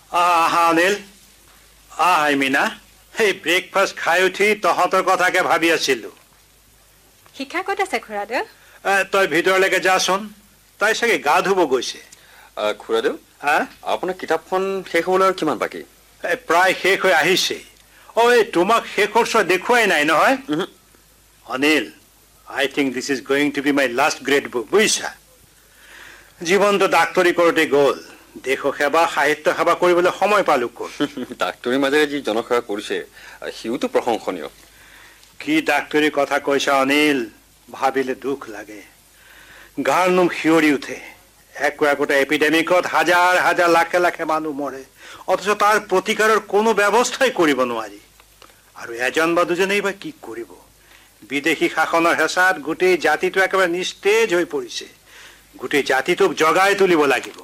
অনিল মিনা এই ব্ৰেকফাষ্ট খাই উঠি তহঁতৰ কথাকে ভাবি আছিলো। শিক্ষা ক'ত আছে খুৰাদেউ? তই ভিতৰলৈকে যাচোন, তাই চাগে গা ধুব গৈছে। খুৰাদেউ, আপোনাৰ কিতাপখন শেষ হ'বলৈ কিমান বাকী? প্ৰায় শেষ হৈ আহিছে। এই তোমাক শেষৰ চোৱা দেখুৱাই নাই নহয়। অনিল, আই think this is going to B my last grade book, বুজিছা? জীৱনটো ডাক্তৰী কৰোঁতে গ'ল, দেশ সেৱা সাহিত্য সেৱা কৰিবলৈ সময় পালো ক'ত। ডাক্তৰীৰ মাজেৰে যি জনসেৱা কৰিছে সিওতো প্ৰশংসনীয়। কি ডাক্তৰীৰ কথা কৈছা অনিল, ভাবিলে দুখ লাগে, গাৰ নোম শিয়ৰি উঠে। একোটা এপিডেমিকত হাজাৰ হাজাৰ লাখে লাখে মানুহ মৰে, অথচ তাৰ প্ৰতিকাৰৰ কোনো ব্যৱস্থাই কৰিব নোৱাৰি। আৰু এজন বা দুজনেই বা কি কৰিব? বিদেশী শাসনৰ হেঁচাত গোটেই জাতিটো একেবাৰে নিস্তেজ হৈ পৰিছে। গোটেই জাতিটোক জগাই তুলিব লাগিব।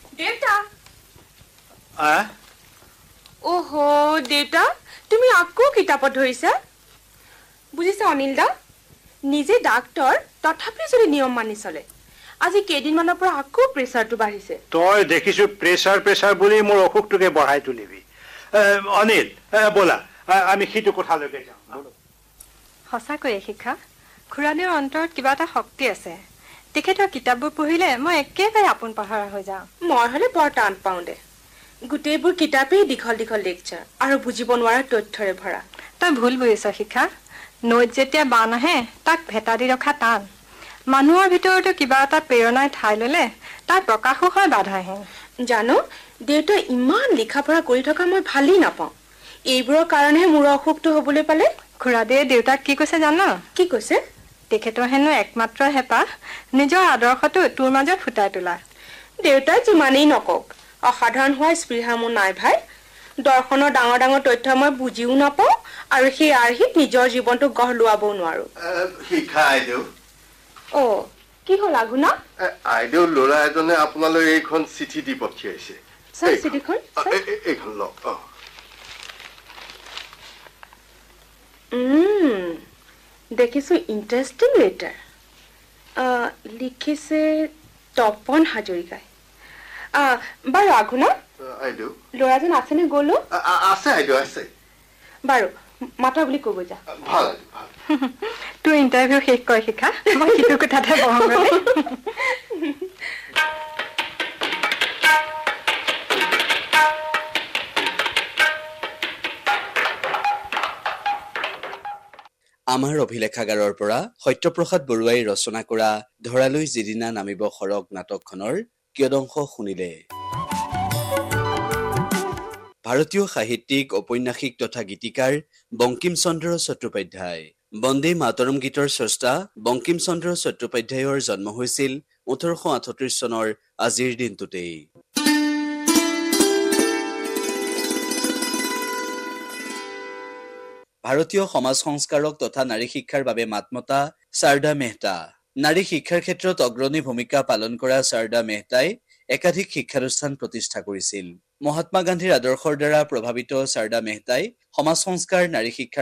দেউতা, তুমি আকৌ কিতাপত ধৰিছা? বুজিছা অনিল দা, নিজে ডাক্তৰ তথাপি যদি নিয়ম মানি চলে, আজি কেইদিনমানৰ পৰা আকৌ প্ৰেচাৰটো বাঢ়িছে। তই দেখিছো প্ৰেচাৰ বুলি মোৰ অসুখটোকে বঢ়াই তুলিবি। অনিল, ব'লা আমি সিটো কোঠালৈকে যাওঁ। সঁচাকৈয়ে শিক্ষা, খুৰাদেউৰ অন্তৰত কিবা এটা শক্তি আছে। তেখেতৰ কিতাপবোৰ পঢ়িলে মই একেবাৰে আপোন পাহৰা হৈ যাওঁ। মই হ'লে বৰ টান পাওঁ দে। গোটেইবোৰ কিতাপেই দীঘল দীঘল লেকচাৰ আৰু বুজিব নোৱাৰা তথ্যৰে ভৰা। তই ভুল বুজিছ শিক্ষা। নৈত যেতিয়া বান আহে তাক ভেটা দি ৰখা টান। মানুহৰ ভিতৰতো কিবা এটা প্ৰেৰণাই ঠাই ল'লে তাৰ প্ৰকাশো হয় বাধাহে। জানো, দেউতাই ইমান লিখা পঢ়া কৰি থকা মই ভালেই নাপাওঁ। এইবোৰৰ কাৰণেহে মোৰ অসুখটো হ'বলৈ পালে। খুৰাদেৱে দেউতাক কি কৈছে জান? কি কৈছে? তেখেতৰ হেনো একমাত্ৰ হেঁপাহ নিজৰ আদৰ্শটো তোৰ মাজত ফুটাই তোলা। দেউতাই যিমানেই নকওক, অসাধাৰণ হোৱা স্পৃহা মোৰ নাই ভাই। দৰ্শনৰ ডাঙৰ ডাঙৰ তথ্য মই বুজিও নাপাওঁ আৰু সেই আৰ্হিত নিজৰ জীৱনটো গঢ় লোৱাবও নোৱাৰো। শিক্ষা আইদেউ। কি হ'ল আঘোনা? আইদেউ ল'ৰা এজনে আপোনালৈ এইখন চিঠি দি পঠিয়াইছে। চিঠিখন এইখন লওক। দেখিছো ইণ্টাৰেষ্টিং লেটাৰ। লিখিছে তপন হাজৰিকাই। বাৰু আঘোনা, আইদেউ ল'ৰাজন আছেনে গ'লো? আছে আইদেউ, আছে। বাৰু মাতা বুলি ক'ব যা। ভাল। তোৰ ইণ্টাৰভিউ শেষ কৰ শিক্ষা, মই সিটো কথাতে বহোঁ। আমাৰ অভিলেখাগাৰৰ পৰা সত্যপ্ৰসাদ বৰুৱাই ৰচনা কৰা ধৰালৈ যিদিনা নামিব সৰগ নাটকখনৰ কিয়দংশ শুনিলে। ভাৰতীয় সাহিত্যিক, ঔপন্যাসিক তথা গীতিকাৰ বংকিম চন্দ্ৰ চট্টোপাধ্যায়। বন্দে মাতৰম গীতৰ স্ৰষ্টা বংকিম চন্দ্ৰ চট্টোপাধ্যায়ৰ জন্ম হৈছিল 1838 চনৰ আজিৰ দিনটোতেই। ভাৰতীয় সমাজ সংস্কাৰক তথা নাৰী শিক্ষাৰ বাবে মাতমতা শাৰদা মেহতা। নাৰী শিক্ষাৰ ক্ষেত্ৰত অগ্ৰণী ভূমিকা পালন কৰা শাৰদা মেহতাই একাধিক শিক্ষানুষ্ঠান প্ৰতিষ্ঠা কৰিছিল। মহাত্মা গান্ধীৰ আদৰ্শৰ দ্বাৰা প্ৰভাৱিত শাৰদা মেহতাই সমাজ সংস্কাৰ, নাৰী শিক্ষাৰ